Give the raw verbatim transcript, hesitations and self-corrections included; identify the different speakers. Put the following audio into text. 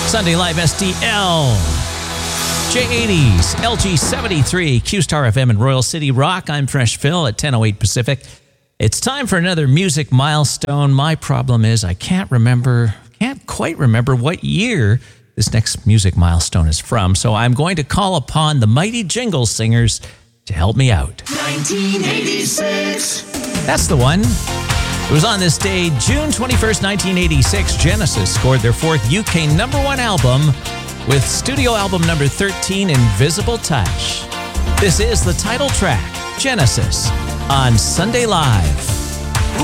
Speaker 1: Sunday Live S D L. J eighties, L G seventy-three, Q-Star F M and Royal City Rock. I'm Fresh Phil at ten oh eight Pacific. It's time for another music milestone. My problem is I can't remember, can't quite remember what year this next music milestone is from, so I'm going to call upon the Mighty Jingle Singers to help me out.
Speaker 2: nineteen eighty-six.
Speaker 1: That's the one. It was on this day, June twenty-first, nineteen eighty-six, Genesis scored their fourth U K number one album with studio album number thirteen, Invisible Touch. This is the title track, Genesis, on Sunday Live.